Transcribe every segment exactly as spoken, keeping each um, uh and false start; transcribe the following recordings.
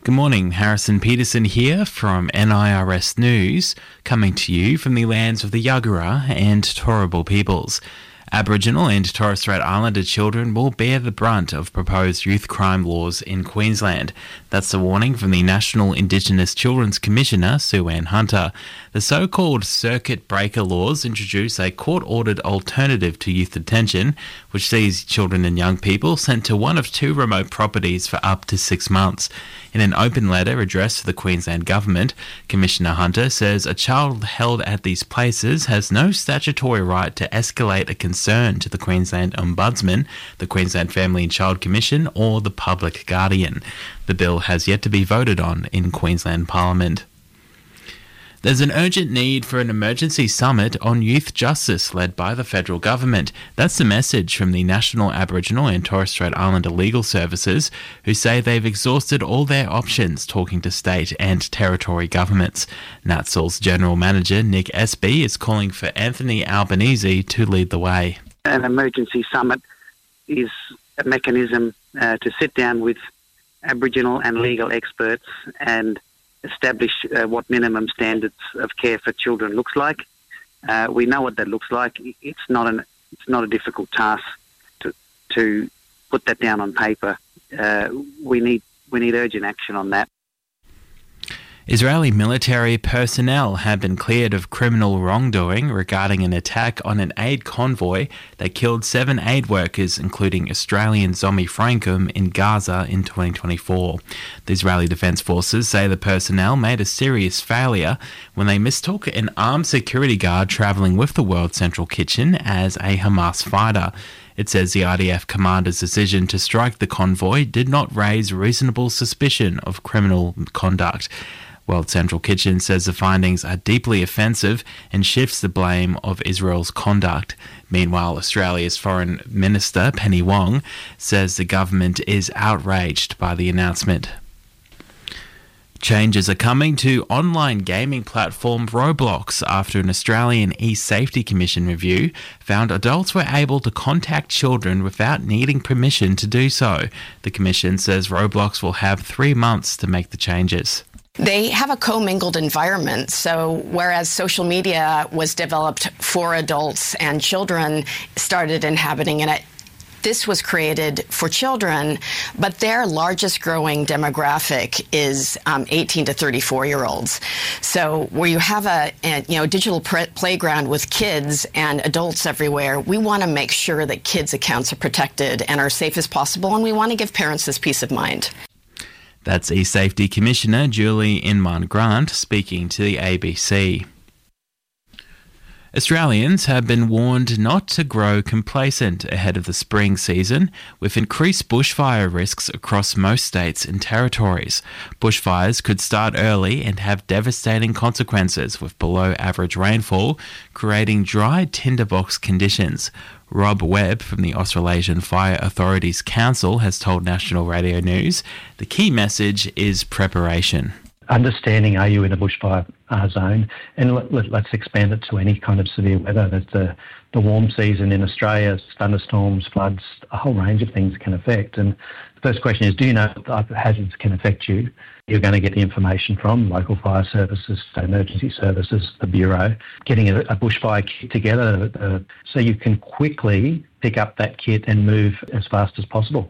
Good morning, Harrison Peterson here from N I R S News, coming to you from the lands of the Yagara and Turrbal peoples. Aboriginal and Torres Strait Islander children will bear the brunt of proposed youth crime laws in Queensland. That's the warning from the National Indigenous Children's Commissioner, Sue Ann Hunter. The so-called circuit breaker laws introduce a court-ordered alternative to youth detention, which sees children and young people sent to one of two remote properties for up to six months. In an open letter addressed to the Queensland Government, Commissioner Hunter says a child held at these places has no statutory right to escalate a concern to the Queensland Ombudsman, the Queensland Family and Child Commission, or the Public Guardian. The bill has yet to be voted on in Queensland Parliament. There's an urgent need for an emergency summit on youth justice led by the federal government. That's the message from the National Aboriginal and Torres Strait Islander Legal Services, who say they've exhausted all their options talking to state and territory governments. NATSL's General Manager Nick Espy is calling for Anthony Albanese to lead the way. An emergency summit is a mechanism uh, to sit down with Aboriginal and legal experts and establish uh, what minimum standards of care for children looks like. Uh, we know what that looks like. It's not an it's not a difficult task to to put that down on paper. Uh, we need we need urgent action on that. Israeli military personnel have been cleared of criminal wrongdoing regarding an attack on an aid convoy that killed seven aid workers, including Australian Zomi Frankum, in Gaza in twenty twenty-four. The Israeli Defence Forces say the personnel made a serious failure when they mistook an armed security guard travelling with the World Central Kitchen as a Hamas fighter. It says the I D F commander's decision to strike the convoy did not raise reasonable suspicion of criminal conduct. World Central Kitchen says the findings are deeply offensive and shifts the blame of Israel's conduct. Meanwhile, Australia's Foreign Minister, Penny Wong, says the government is outraged by the announcement. Changes are coming to online gaming platform Roblox after an Australian E-Safety Commission review found adults were able to contact children without needing permission to do so. The Commission says Roblox will have three months to make the changes. They have a commingled environment, so whereas social media was developed for adults and children started inhabiting in it, this was created for children, but their largest growing demographic is um, eighteen to thirty-four year olds. So where you have a, a you know digital pre- playground with kids and adults everywhere, we want to make sure that kids' accounts are protected and are safe as possible, and we want to give parents this peace of mind. That's E-Safety Commissioner Julie Inman-Grant speaking to the A B C. Australians have been warned not to grow complacent ahead of the spring season, with increased bushfire risks across most states and territories. Bushfires could start early and have devastating consequences with below-average rainfall, creating dry tinderbox conditions. Rob Webb from the Australasian Fire Authorities Council has told National Radio News the key message is preparation. Understanding, are you in a bushfire uh, zone? And let, let, let's expand it to any kind of severe weather. There's the, the warm season in Australia, thunderstorms, floods, a whole range of things can affect. And the first question is, do you know what hazards can affect you? You're going to get the information from local fire services, emergency services, the Bureau, getting a, a bushfire kit together uh, so you can quickly pick up that kit and move as fast as possible.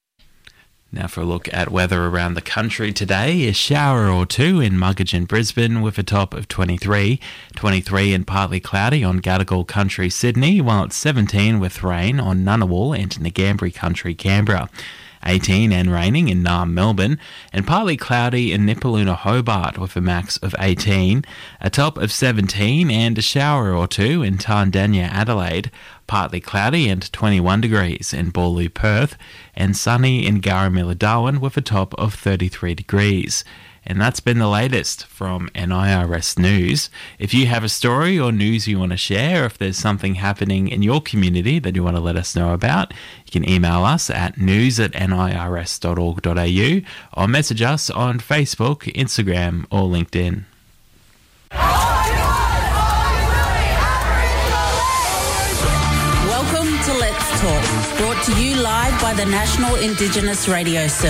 Now for a look at weather around the country today. A shower or two in Muggeridge and Brisbane with a top of twenty-three. twenty-three and partly cloudy on Gadigal Country, Sydney, while it's seventeen with rain on Ngunnawal and Ngambri Country, Canberra. eighteen and raining in Naarm, Melbourne, and partly cloudy in Nipaluna, Hobart with a max of eighteen, a top of seventeen and a shower or two in Tandanya, Adelaide, partly cloudy and twenty-one degrees in Boorloo, Perth, and sunny in Garamilla, Darwin with a top of thirty-three degrees. And that's been the latest from N I R S News. If you have a story or news you want to share, if there's something happening in your community that you want to let us know about, you can email us at news at nirs dot org dot a u or message us on Facebook, Instagram or LinkedIn. Welcome to Let's Talk, brought to you live by the National Indigenous Radio Service.